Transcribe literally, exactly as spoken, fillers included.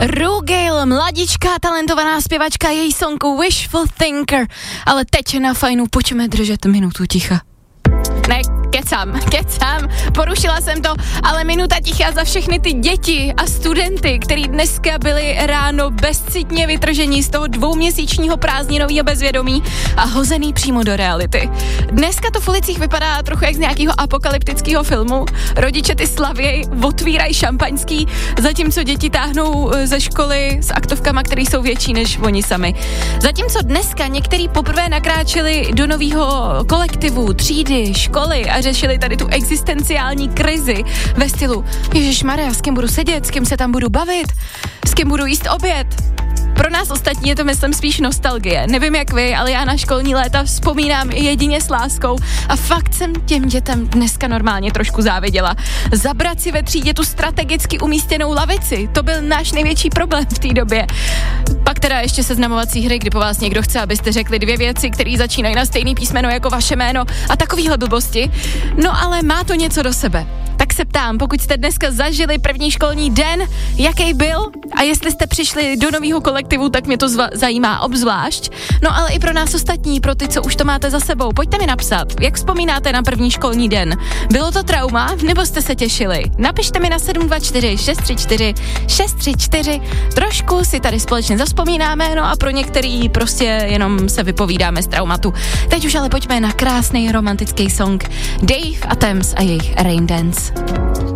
Rugil, mladičká, talentovaná zpěvačka, její song Wishful Thinker. Ale teď na Fajnu pojďme držet minutu ticha. Ne, kecám, kecám, porušila jsem to, ale minuta ticha za všechny ty děti a studenty, který dneska byli ráno bezcitně vytržení z toho dvouměsíčního prázdninového bezvědomí a hozený přímo do reality. Dneska to v ulicích vypadá trochu jak z nějakého apokalyptického filmu. Rodiče ty slavěj, otvírají šampaňský, zatímco děti táhnou ze školy s aktovkama, které jsou větší než oni sami. Zatímco dneska některý poprvé nakráčeli do nového kolektivu, třídy, školy a řešili tady tu existenciální krizi ve stylu Ježišmarja, s kým budu sedět, s kým se tam budu bavit, s kým budu jíst oběd. Pro nás ostatní je to, myslím, spíš nostalgie. Nevím jak vy, ale já na školní léta vzpomínám jedině s láskou a fakt jsem těm dětem dneska normálně trošku záviděla. Zabrat si ve třídě tu strategicky umístěnou lavici, to byl náš největší problém v té době. Pak teda ještě seznamovací hry, kdy po vás někdo chce, abyste řekli dvě věci, které začínají na stejný písmeno jako vaše jméno a takovýhle blbosti. No ale má to něco do sebe. Tak se ptám, pokud jste dneska zažili první školní den, jaký byl a jestli jste přišli do nového kolektivu, tak mě to zva- zajímá obzvlášť. No ale i pro nás ostatní, pro ty, co už to máte za sebou, pojďte mi napsat, jak vzpomínáte na první školní den. Bylo to trauma, nebo jste se těšili? Napište mi na sedm dva čtyři šest tři čtyři šest tři čtyři, trošku si tady společně zavzpomínáme, no a pro některý prostě jenom se vypovídáme z traumatu. Teď už ale pojďme na krásný romantický song Dave a Thames a jejich Rain Dance.